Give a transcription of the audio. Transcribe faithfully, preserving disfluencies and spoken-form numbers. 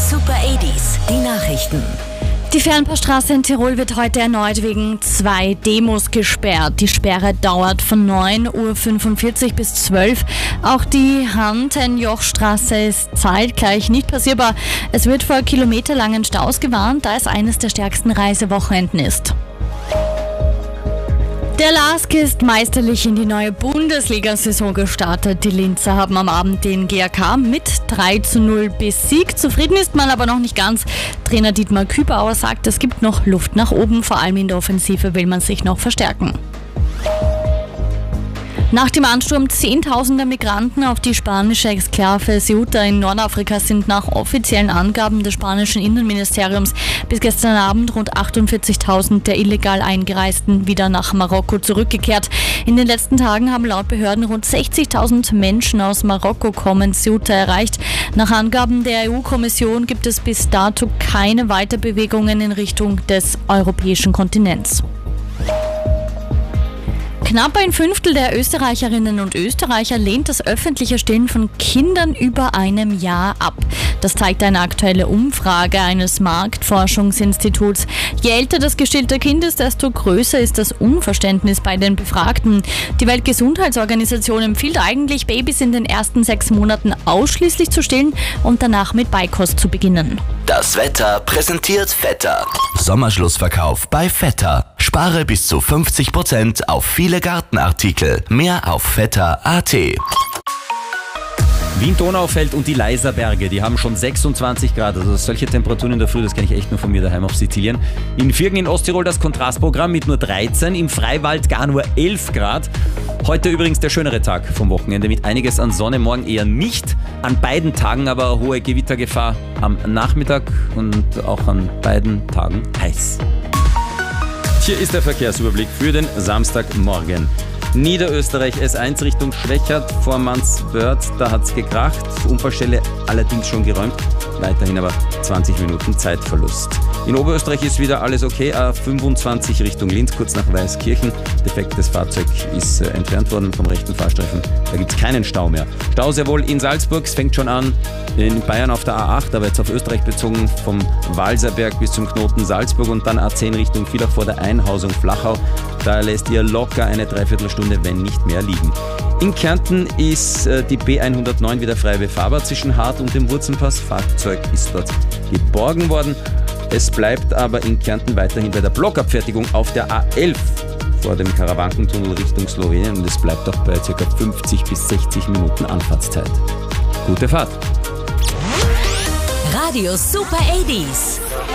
Super achtziger, die Nachrichten. Die Fernpassstraße in Tirol wird heute erneut wegen zwei Demos gesperrt. Die Sperre dauert von neun Uhr fünfundvierzig bis zwölf. Auch die Hantenjochstraße ist zeitgleich nicht passierbar. Es wird vor kilometerlangen Staus gewarnt, da es eines der stärksten Reisewochenenden ist. Der L A S K ist meisterlich in die neue Bundesliga-Saison gestartet. Die Linzer haben am Abend den G A K mit drei zu null besiegt. Zufrieden ist man aber noch nicht ganz. Trainer Dietmar Kübauer sagt, es gibt noch Luft nach oben. Vor allem in der Offensive will man sich noch verstärken. Nach dem Ansturm zehntausender Migranten auf die spanische Exklave Ceuta in Nordafrika sind nach offiziellen Angaben des spanischen Innenministeriums bis gestern Abend rund achtundvierzigtausend der illegal Eingereisten wieder nach Marokko zurückgekehrt. In den letzten Tagen haben laut Behörden rund sechzigtausend Menschen aus Marokko kommen Ceuta erreicht. Nach Angaben der E U-Kommission gibt es bis dato keine Weiterbewegungen in Richtung des europäischen Kontinents. Knapp ein Fünftel der Österreicherinnen und Österreicher lehnt das öffentliche Stillen von Kindern über einem Jahr ab. Das zeigt eine aktuelle Umfrage eines Marktforschungsinstituts. Je älter das gestillte Kind ist, desto größer ist das Unverständnis bei den Befragten. Die Weltgesundheitsorganisation empfiehlt eigentlich, Babys in den ersten sechs Monaten ausschließlich zu stillen und danach mit Beikost zu beginnen. Das Wetter präsentiert Vetter. Sommerschlussverkauf bei Vetter. Spare bis zu fünfzig Prozent auf viele Gartenartikel. Mehr auf vetter punkt at. Wien-Donaufeld und die Leiserberge, die haben schon sechsundzwanzig Grad. Also solche Temperaturen in der Früh, das kenne ich echt nur von mir daheim auf Sizilien. In Virgen in Osttirol das Kontrastprogramm mit nur dreizehn, im Freiwald gar nur elf Grad. Heute übrigens der schönere Tag vom Wochenende mit einiges an Sonne, morgen eher nicht. An beiden Tagen aber hohe Gewittergefahr am Nachmittag und auch an beiden Tagen heiß. Hier ist der Verkehrsüberblick für den Samstagmorgen. Niederösterreich S eins Richtung Schwächert vor Manswörth, da hat's gekracht. Unfallstelle allerdings schon geräumt. Weiterhin aber zwanzig Minuten Zeitverlust. In Oberösterreich ist wieder alles okay. A fünfundzwanzig Richtung Linz, kurz nach Weißkirchen. Defektes Fahrzeug ist äh, entfernt worden vom rechten Fahrstreifen. Da gibt's keinen Stau mehr. Stau sehr wohl in Salzburg. Es fängt schon an in Bayern auf der A acht, aber jetzt auf Österreich bezogen vom Walserberg bis zum Knoten Salzburg und dann A zehn Richtung Villach vor der Einhausung Flachau. Da lässt ihr locker eine Dreiviertelstunde, wenn nicht mehr, liegen. In Kärnten ist äh, die B hundertneun wieder frei befahrbar zwischen Hart und dem Wurzenpass. Fahrzeug ist dort geborgen worden. Es bleibt aber in Kärnten weiterhin bei der Blockabfertigung auf der A elf vor dem Karawankentunnel Richtung Slowenien und es bleibt auch bei ca. fünfzig bis sechzig Minuten Anfahrtszeit. Gute Fahrt! Radio Super achtziger.